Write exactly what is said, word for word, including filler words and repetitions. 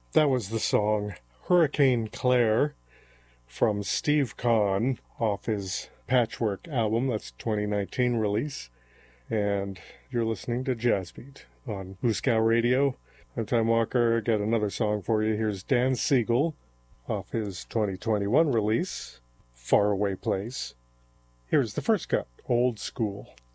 That was the song Hurricane Claire from Steve Kahn off his Patchwork album. That's a twenty nineteen release. And you're listening to Jazzbeat on Hooskow Radio. I'm Time Walker. Got another song for you. Here's Dan Siegel off his twenty twenty-one release, Faraway Place. Here's the first cut, Old School.